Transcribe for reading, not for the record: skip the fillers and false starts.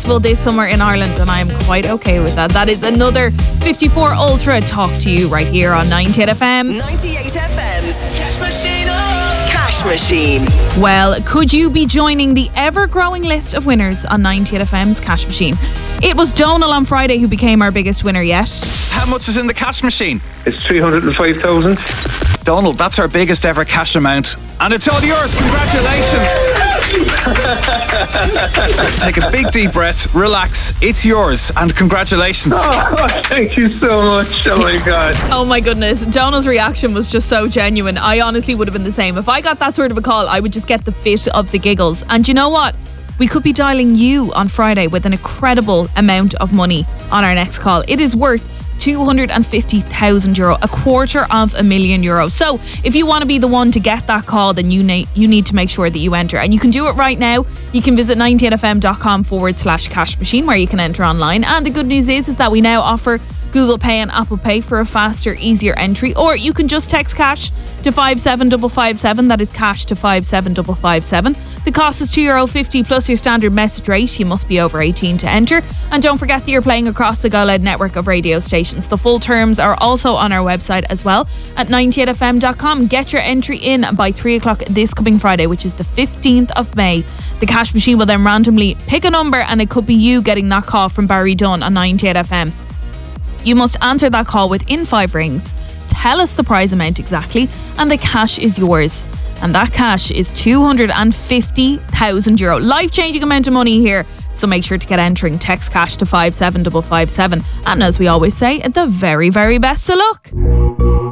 festival this summer in Ireland, and I am quite okay with that. That is another 54 Ultra Talk to You right here on 98 FM. 98 FM's Cash Machine. Cash Machine. Well, could you be joining the ever-growing list of winners on 98 FM's Cash Machine? It was Donal on Friday who became our biggest winner yet. How much is in the cash machine? It's 305,000. Donal, that's our biggest ever cash amount. And it's all yours. Congratulations. Take a big deep breath, relax. It's yours, and congratulations. Oh, thank you so much. Oh my God. Oh my goodness, Donal's reaction was just so genuine. I honestly would have been the same. If I got that sort of a call, I would just get the fit of the giggles. And you know what? We could be dialing you on Friday with an incredible amount of money on our next call. It is worth €250,000, €250,000. So if you want to be the one to get that call, then you need to make sure that you enter. And you can do it right now. You can visit 98fm.com/cash machine where you can enter online. And the good news is that we now offer Google Pay and Apple Pay for a faster, easier entry. Or you can just text cash to 57557. That is cash to 57557. The cost is €2.50 plus your standard message rate. You must be over 18 to enter. And don't forget that you're playing across the Go Loud network of radio stations. The full terms are also on our website as well at 98fm.com. Get your entry in by 3 o'clock this coming Friday, which is the 15th of May. The cash machine will then randomly pick a number, and it could be you getting that call from Barry Dunn on 98FM. You must answer that call within 5 rings. Tell us the prize amount exactly, and the cash is yours. And that cash is €250,000. Life-changing amount of money here. So make sure to get entering. Text cash to 57557. And as we always say, the very, very best of luck.